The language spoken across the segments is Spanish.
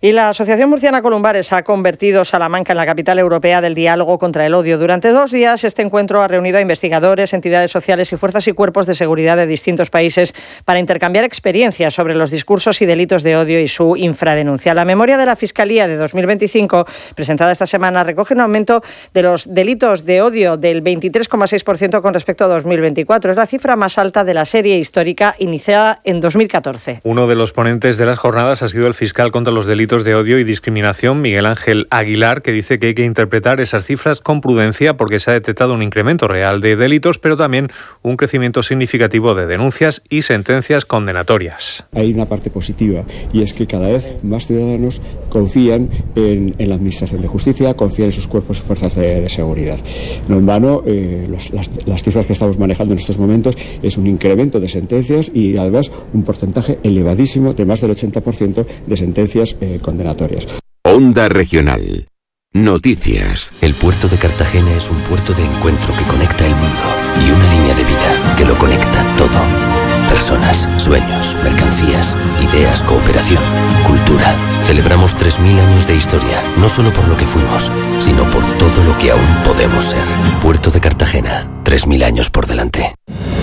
Y la Asociación Murciana Columbares ha convertido Salamanca en la capital europea del diálogo contra el odio. Durante 2 días este encuentro ha reunido a investigadores, entidades sociales y fuerzas y cuerpos de seguridad de distintos países para intercambiar experiencias sobre los discursos y delitos de odio y su infradenuncia. La memoria de la Fiscalía de 2025, presentada esta semana, recoge un aumento de los delitos de odio del 23,6% con respecto a 2024. Es la cifra más alta de la serie histórica iniciada en 2014. Uno de los ponentes de las jornadas ha sido el fiscal contra los delitos de odio y discriminación, Miguel Ángel Aguilar, que dice que hay que interpretar esas cifras con prudencia porque se ha detectado un incremento real de delitos, pero también un crecimiento significativo de denuncias y sentencias condenatorias. Hay una parte positiva y es que cada vez más ciudadanos confían en la Administración de Justicia, confían en sus cuerpos y fuerzas de seguridad. No en vano, las cifras que estamos manejando en estos momentos es un incremento de sentencias y además un porcentaje elevadísimo de más del 80% de sentencias condenatorias. Onda Regional. Noticias. El puerto de Cartagena es un puerto de encuentro que conecta el mundo y una línea de vida que lo conecta todo. Personas, sueños, mercancías, ideas, cooperación, cultura. Celebramos 3.000 años de historia, no solo por lo que fuimos, sino por todo lo que aún podemos ser. Puerto de Cartagena, 3.000 años por delante.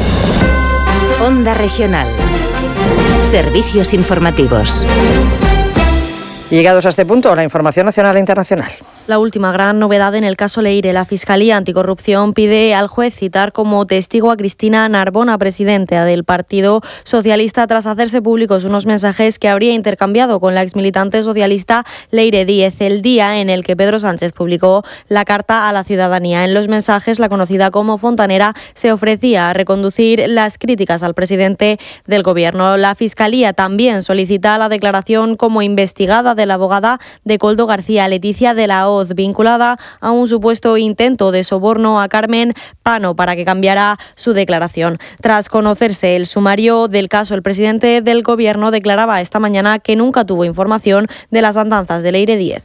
Onda Regional. Servicios informativos. Llegados a este punto, la información nacional e internacional. La última gran novedad en el caso Leire. La Fiscalía Anticorrupción pide al juez citar como testigo a Cristina Narbona, presidenta del Partido Socialista, tras hacerse públicos unos mensajes que habría intercambiado con la exmilitante socialista Leire Díez el día en el que Pedro Sánchez publicó la carta a la ciudadanía. En los mensajes, la conocida como Fontanera se ofrecía a reconducir las críticas al presidente del Gobierno. La Fiscalía también solicita la declaración como investigada de la abogada de Koldo García, Leticia de la Hoz, vinculada a un supuesto intento de soborno a Carmen Pano para que cambiara su declaración. Tras conocerse el sumario del caso, el presidente del Gobierno declaraba esta mañana que nunca tuvo información de las andanzas de Leire Díez.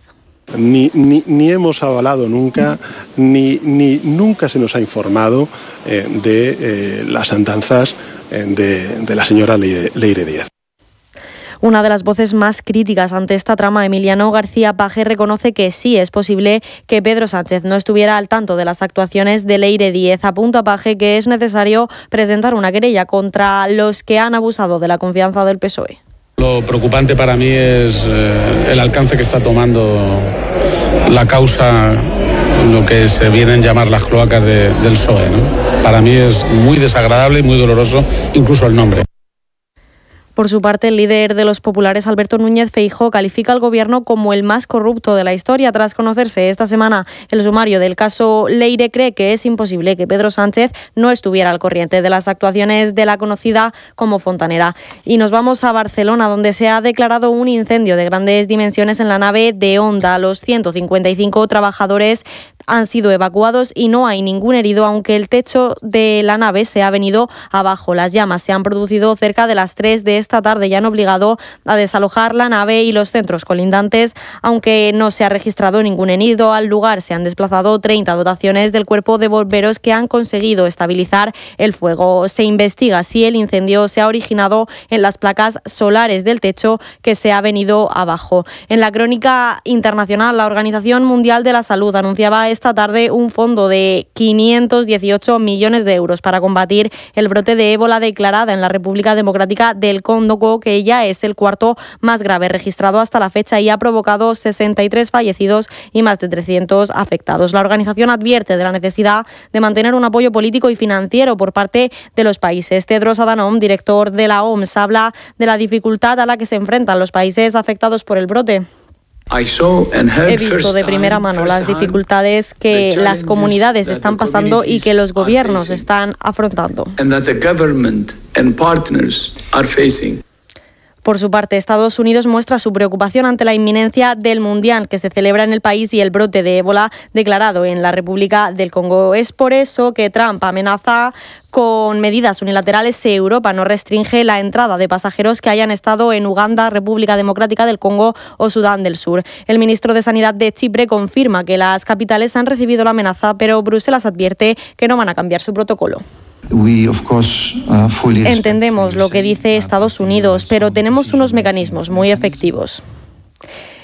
Ni hemos avalado nunca, ni nunca se nos ha informado de las andanzas de la señora Leire Díez. Una de las voces más críticas ante esta trama, Emiliano García Paje, reconoce que sí es posible que Pedro Sánchez no estuviera al tanto de las actuaciones de Leire Díez. Apunta Paje que es necesario presentar una querella contra los que han abusado de la confianza del PSOE. Lo preocupante para mí es el alcance que está tomando la causa, lo que se vienen a llamar las cloacas del PSOE, ¿no? Para mí es muy desagradable y muy doloroso, incluso el nombre. Por su parte, el líder de los populares, Alberto Núñez Feijóo, califica al Gobierno como el más corrupto de la historia. Tras conocerse esta semana el sumario del caso Leire, cree que es imposible que Pedro Sánchez no estuviera al corriente de las actuaciones de la conocida como Fontanera. Y nos vamos a Barcelona, donde se ha declarado un incendio de grandes dimensiones en la nave de Honda. Los 155 trabajadores han sido evacuados y no hay ningún herido, aunque el techo de la nave se ha venido abajo. Las llamas se han producido cerca de las 3 de esta tarde y han obligado a desalojar la nave y los centros colindantes, aunque no se ha registrado ningún herido. Al lugar se han desplazado 30 dotaciones del cuerpo de bomberos que han conseguido estabilizar el fuego. Se investiga si el incendio se ha originado en las placas solares del techo que se ha venido abajo. En la crónica internacional, la Organización Mundial de la Salud anunciaba esta tarde un fondo de 518 millones de euros para combatir el brote de ébola declarada en la República Democrática del Congo, que ya es el cuarto más grave registrado hasta la fecha y ha provocado 63 fallecidos y más de 300 afectados. La organización advierte de la necesidad de mantener un apoyo político y financiero por parte de los países. Tedros Adhanom, director de la OMS, habla de la dificultad a la que se enfrentan los países afectados por el brote. He visto de primera mano las dificultades que las comunidades están pasando y que los gobiernos están afrontando. Por su parte, Estados Unidos muestra su preocupación ante la inminencia del Mundial que se celebra en el país y el brote de ébola declarado en la República del Congo. Es por eso que Trump amenaza con medidas unilaterales si Europa no restringe la entrada de pasajeros que hayan estado en Uganda, República Democrática del Congo o Sudán del Sur. El ministro de Sanidad de Chipre confirma que las capitales han recibido la amenaza, pero Bruselas advierte que no van a cambiar su protocolo. Entendemos lo que dice Estados Unidos, pero tenemos unos mecanismos muy efectivos.